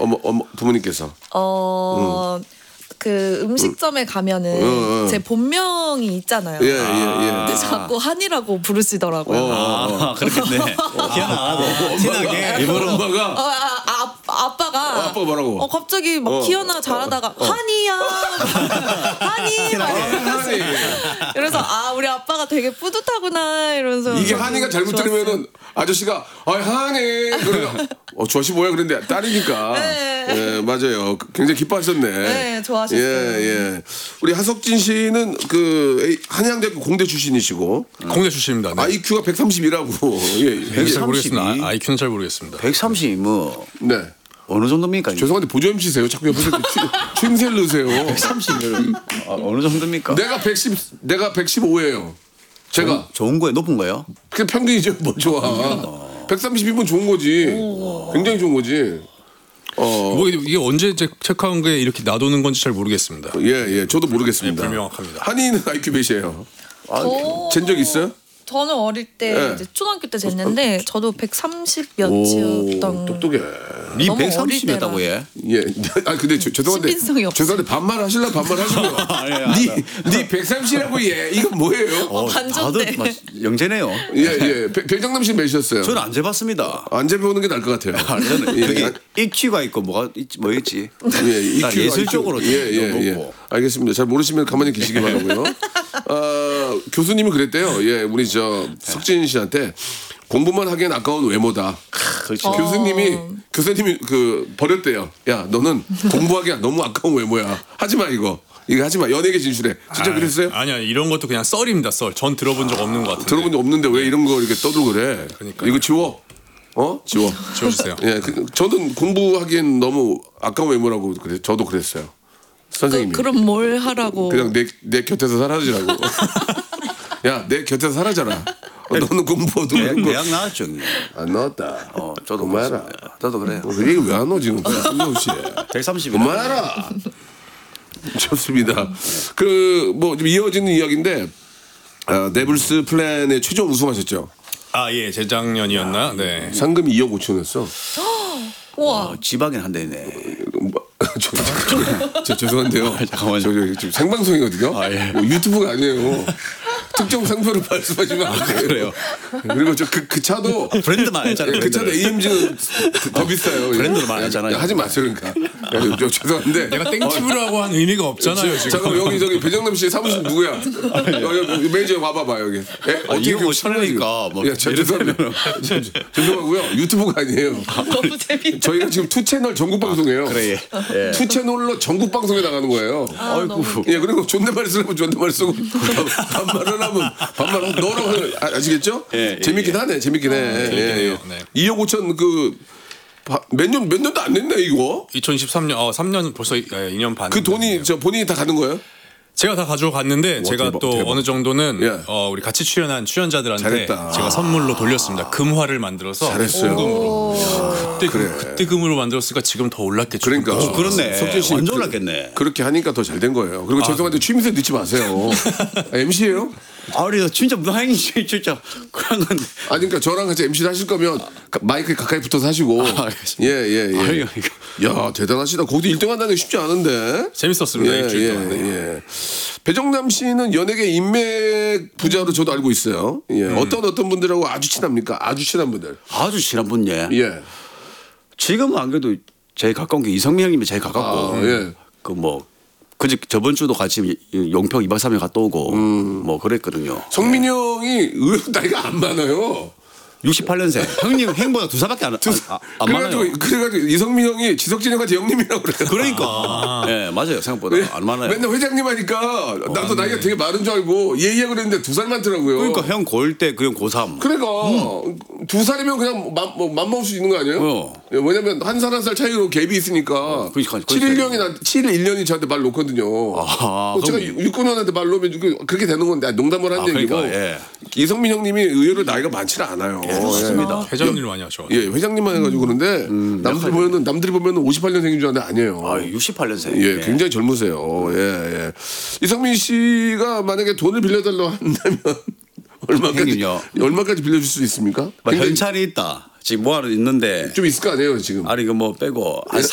부모님께서. 그 음식점에 가면은 제 본명이 있잖아요. 예. 근데 자꾸 한이라고 부르시더라고요. 그렇겠네. 기억 안 하고 티나게 일부러. 엄마가 아빠가 뭐라고? 갑자기 막 키어나 잘하다가 한이야. 한이. 그래서 우리 아빠가 되게 뿌듯하구나 이러면서 이게 한이가 잘못 들으면은 아저씨가 한이 그러면 조씨 뭐야 그런데 딸이니까. 네. 예, 맞아요. 굉장히 기뻐하셨네. 네, 좋아하셨어요. 예. 우리 하석진 씨는 그 한양대학교 공대 출신이시고 공대 출신입니다. 네. IQ가 130이라고. 예. 잘 모르겠습니다. IQ는 잘 모르겠습니다. 130 뭐 네. 어느 정도입니까? 죄송한데 보조 MC세요. 자꾸 옆에서 추임새를 넣으세요. 130은 어느 정도입니까? 내가 115예요. 제가 좋은 거예요? 높은 거예요? 그게 평균이죠. 뭐 좋아. 130이면 좋은 거지. 굉장히 좋은 거지. 뭐 이게 언제 체크한 게 이렇게 놔두는 건지 잘 모르겠습니다. 예. 저도 모르겠습니다. 네, 불명확합니다. 한이는 IQ 몇이에요? 잰 적 있어요? 저는 어릴 때 이제 초등학교 때 쟀는데 저도 130 몇이었던. 똑똑해. 니 너무 130이었다고 해? 예. 근데 죄송한데. 신빙성이 없어. 죄송한데 반말 하실라 반말 하시고요. 니 130이라고 예. 이건 뭐예요? 반전대. 다들 영재네요. 예. 배정남 씨 몇이었어요? 저는 안 재봤습니다. 안 재보는 게 나을 것 같아요. 저는 예. 그게 EQ가 있고 뭐 있지? 예, EQ, 예술적으로 예. 알겠습니다. 잘 모르시면 가만히 계시기 바라고요. 교수님이 그랬대요. 예, 우리 석진 씨한테 공부만 하기엔 아까운 외모다. 그렇죠. 교수님이 그 버렸대요. 야, 너는 공부하기엔 너무 아까운 외모야. 하지 마 이거 하지 마. 연예계 진출해. 진짜 그랬어요? 아니야, 이런 것도 그냥 썰입니다. 썰. 전 들어본 적 없는 것 같은데. 들어본 적 없는데 왜 이런 거 이렇게 떠들고 그래? 그러니까요. 이거 지워. 지워주세요. 예, 저는 공부하기엔 너무 아까운 외모라고 그래. 저도 그랬어요. 선생님이. 그럼 뭘 하라고? 그냥 내 곁에서 사라지라고. 야, 내 곁에서 사라져라. 너는 공부도 대학 나왔죠. 안 나왔다. 저도 그만해라. 저도 그래요. 그 얘기 왜 안 오지? 쓸데없이. 130. 그만해라. 좋습니다. 좀 이어지는 이야기인데 네블스 플랜의 최종 우승하셨죠? 예, 재작년이었나? 네. 상금이 2억 5천이었어. 우와. 지방엔 한 대네. 저 죄송한데요. 잠깐만요. 지금 생방송이거든요. 예. 유튜브가 아니에요. 특정 상표를 말씀하시면 안 돼요. 그래요. 그리고 그 차도 브랜드만 했잖아요. 그 차도 AMG는 더 비싸요. 브랜드로 말하잖아요. 하지 마세요, 그러니까. 죄송한데. 내가 땡큐를 하고 한 의미가 없잖아요, 지금. 잠깐 여기 배정남 씨 사무실 누구야? 여기 매니저 와봐봐 여기. 이거 뭐 천원이니까 뭐. 죄송하고요. 유튜브가 아니에요. 너무 재밌다. 저희가 지금 투 채널 전국 방송이에요. 그래. 예. 투 채널로 전국 방송에 나가는 거예요. 너무 예, 그리고 존댓말 쓰려면 존댓말 쓰고 반말을 하면 반말을 너라고 하는 아시겠죠? 예, 재밌긴 예. 하네. 재밌긴 해. 예. 네. 2억 5천 몇 년도 안 됐네 이거. 2013년 3년 벌써 2년 반. 그 돈이 본인이 다 가는 거예요? 제가 다 가져갔는데 제가 대박, 또 대박. 어느 정도는 예. 우리 같이 출연한 출연자들한테 잘했다. 제가 선물로 돌렸습니다. 금화를 만들어서 잘했어요. 현금으로. 그때 그래. 그때 금으로 만들었으니까 지금 더 올랐겠죠. 그러니까. 그렇네. 석진 씨 완전 올랐겠네. 그렇게 하니까 더 잘 된 거예요. 그리고 죄송한데 취임새 넣지 마세요. MC예요? 우리 진짜 무당이 진짜 그런 건데. 그러니까 저랑 같이 MC를 하실 거면 마이크에 가까이 붙어서 하시고. 예. 야, 대단하시다. 거기서 1등 한다는 게 쉽지 않은데. 재밌었습니다. 일주일 동안. 네. 예. 배정남 씨는 연예계 인맥 부자로 저도 알고 있어요. 예. 어떤 분들하고 아주 친합니까? 아주 친한 분들. 아주 친한 분 예. 예. 지금은 안 그래도 제일 가까운 게 이성민 형님이 제일 가깝고. 예. 저번 주도 같이 용평 2박 3일 갔다 오고 뭐 그랬거든요. 성민이 형이 의외로 나이가 안 많아요. 68년생. 형님 행보다 2살밖에 안 많아요. 그래가지고 이성민 형이 지석진 형한테 형님이라고 그래요. 그러니까. 예, 맞아요. 생각보다 안 많아요. 맨날 회장님 하니까 나도 나이가 되게 많은 줄 알고 예예 그랬는데 2살 많더라고요. 그러니까 형 고1 때 그 형 고3. 그러니까 2살이면 그냥 맘먹을 수 있는 거 아니에요? 왜냐면 한 살 한 살 차이로 갭이 있으니까. 그러니까 7일 1년이 저한테 말 놓거든요. 제가 6, 9년한테 말 놓으면 그렇게 되는 건데 농담을 한 얘기고. 그러니까, 예. 이성민 형님이 의외로 나이가 많지는 않아요. 그렇습니다. 회장님을 많이 하셔. 예, 회장님만 해가지고 그런데 남들이 보면은 58년생인 줄 아는데 아니에요. 68년생. 예, 굉장히 젊으세요. 예. 이성민 씨가 만약에 돈을 빌려달라고 한다면 얼마까지 빌려줄 수 있습니까? 현찰이 있다. 지금 뭐하러 있는데 좀 있을 거 아니에요 지금. 이거 뭐 빼고 한